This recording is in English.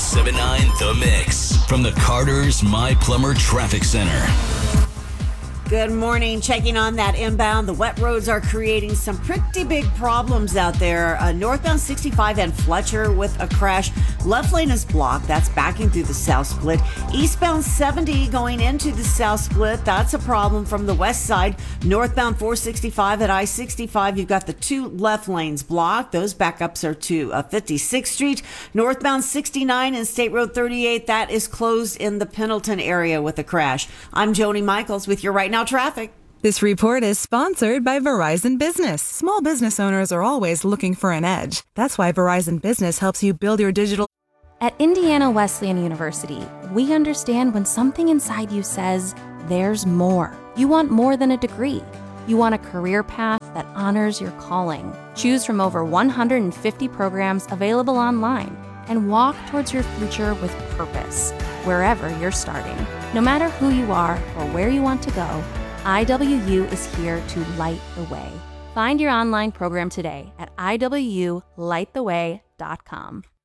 1079 The Mix from the Carter's My Plumber Traffic Center. Good morning. Checking on that inbound. The wet roads are creating some pretty big problems out there. Northbound 65 and Fletcher with a crash. Left lane is blocked. That's backing through the south split. Eastbound 70 going into the south split. That's a problem from the west side. Northbound 465 at I-65. You've got the two left lanes blocked. Those backups are to 56th Street. Northbound 69 and State Road 38. That is closed in the Pendleton area with a crash. I'm Joni Michaels with your Right Now traffic. This report is sponsored by Verizon Business. Small business owners are always looking for an edge. That's why Verizon Business helps you build your digital. At Indiana Wesleyan University, we understand when something inside you says, there's more. You want more than a degree. You want a career path that honors your calling. Choose from over 150 programs available online and walk towards your future with purpose, wherever you're starting. No matter who you are or where you want to go, IWU is here to light the way. Find your online program today at iwulighttheway.com.